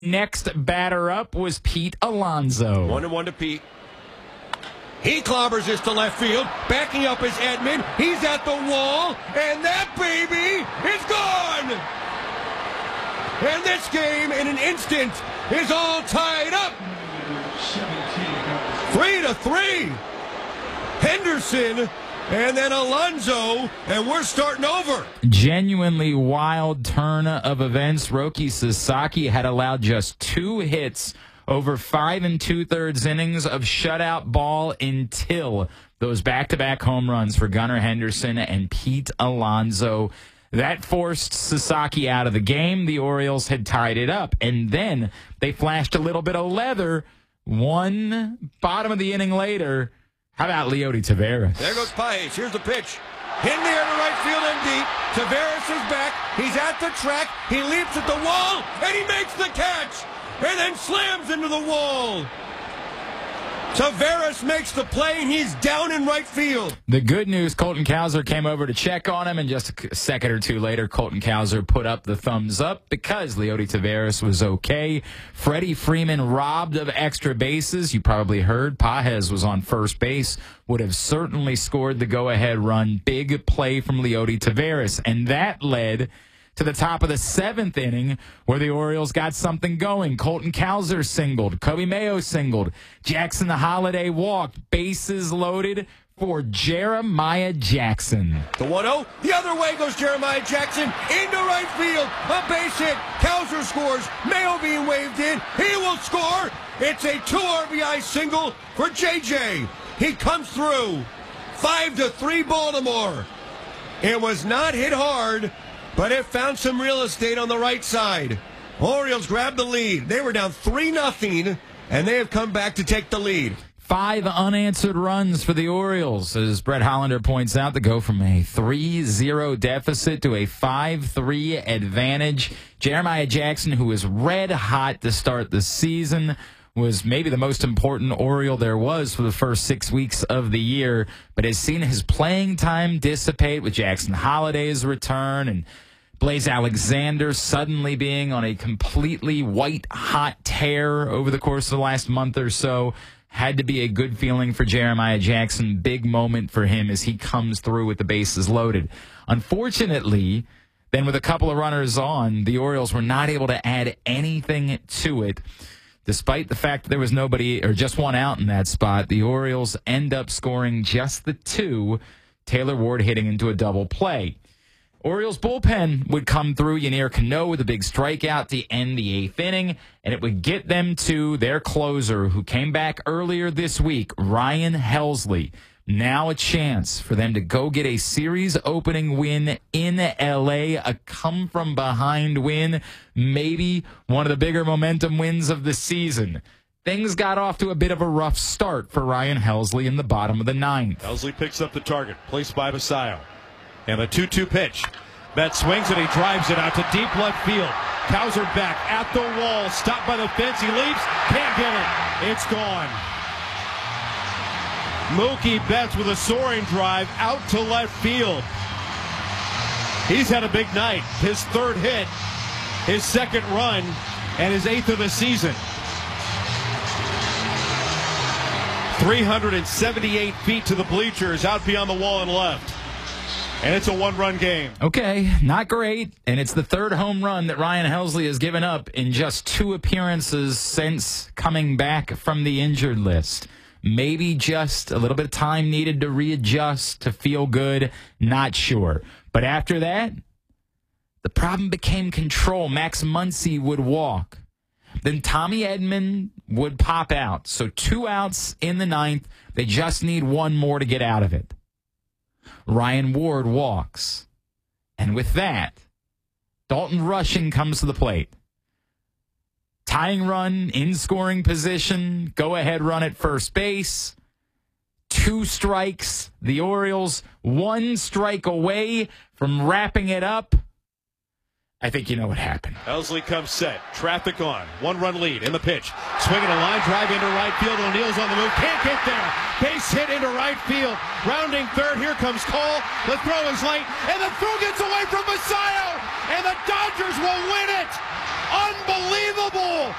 Next batter up was Pete Alonso. 1-1 to Pete. He clobbers this to left field. Backing up is Edman. He's at the wall. And that baby is gone. And this game, in an instant, is all tied up. 3-3. Henderson and then Alonso, and we're starting over. Genuinely wild turn of events. Roki Sasaki had allowed just 2 hits over 5 2/3 innings of shutout ball until those back-to-back home runs for Gunnar Henderson and Pete Alonso. That forced Sasaki out of the game. The Orioles had tied it up, and then they flashed a little bit of leather. One bottom of the inning later. How about Leody Taveras? There goes Paez. Here's the pitch. In the air to right field and deep. Taveras is back. He's at the track. He leaps at the wall, and he makes the catch. And then slams into the wall. Taveras makes the play, and he's down in right field. The good news, Colton Cowser came over to check on him, and just a second or two later, Colton Cowser put up the thumbs up because Leody Taveras was okay. Freddie Freeman robbed of extra bases. You probably heard Paez was on first base, would have certainly scored the go-ahead run. Big play from Leody Taveras, and that led to the top of the 7th inning where the Orioles got something going. Colton Cowser singled. Kobe Mayo singled. Jackson Holiday walked. Bases loaded for Jeremiah Jackson. The 1-0. The other way goes Jeremiah Jackson into right field. A base hit. Cowser scores. Mayo being waved in. He will score. It's a 2 RBI single for JJ. He comes through. 5-3 Baltimore. It was not hit hard, but it found some real estate on the right side. Orioles grabbed the lead. They were down 3-0, and they have come back to take the lead. 5 unanswered runs for the Orioles, as Brett Hollander points out, to go from a 3-0 deficit to a 5-3 advantage. Jeremiah Jackson, who was red hot to start the season, was maybe the most important Oriole there was for the first 6 weeks of the year, but has seen his playing time dissipate with Jackson Holiday's return and Blaze Alexander suddenly being on a completely white-hot tear over the course of the last month or so. Had to be a good feeling for Jeremiah Jackson. Big moment for him as he comes through with the bases loaded. Unfortunately, then with a couple of runners on, the Orioles were not able to add anything to it. Despite the fact that there was nobody or just one out in that spot, the Orioles end up scoring just the 2, Taylor Ward hitting into a double play. Orioles bullpen would come through. Yennier Cano with a big strikeout to end the 8th inning, and it would get them to their closer, who came back earlier this week, Ryan Helsley. Now a chance for them to go get a series-opening win in L.A., a come-from-behind win, maybe one of the bigger momentum wins of the season. Things got off to a bit of a rough start for Ryan Helsley in the bottom of the 9th. Helsley picks up the target, placed by Basayo. And the 2-2 pitch. Betts swings and he drives it out to deep left field. Cowser back at the wall, stopped by the fence. He leaps, can't get it. It's gone. Mookie Betts with a soaring drive out to left field. He's had a big night. His 3rd hit, his 2nd run, and his 8th of the season. 378 feet to the bleachers, out beyond the wall and left. And it's a 1-run game. Okay, not great. And it's the 3rd home run that Ryan Helsley has given up in just 2 appearances since coming back from the injured list. Maybe just a little bit of time needed to readjust, to feel good. Not sure. But after that, the problem became control. Max Muncy would walk. Then Tommy Edman would pop out. So 2 outs in the 9th. They just need 1 more to get out of it. Ryan Ward walks. And with that, Dalton Rushing comes to the plate. Tying run, in scoring position, go-ahead run at first base. 2 strikes. The Orioles 1 strike away from wrapping it up. I think you know what happened. Helsley comes set. Traffic on. 1-run lead in the pitch. Swinging a line drive into right field. O'Neal's on the move. Can't get there. Base hit into right field. Rounding 3rd. Here comes Cole. The throw is late. And the throw gets away from Basayo. And the Dodgers will win it. Unbelievable!